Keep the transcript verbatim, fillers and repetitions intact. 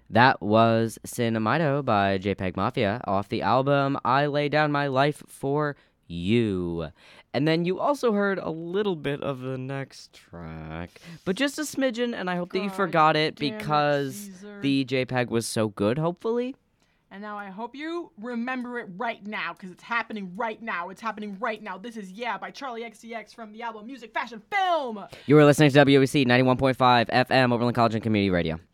That was Cinemato by JPEG Mafia off the album I Lay Down My Life for You. And then you also heard a little bit of the next track, but just a smidgen, and I hope that you God forgot it damn it, because Caesar. the JPEG was so good, hopefully. And now I hope you remember it right now, because it's happening right now. It's happening right now. This is Yeah by Charlie X C X from the album Music, Fashion, Film. You were listening to W E C ninety-one point five F M, Oberlin College and Community Radio.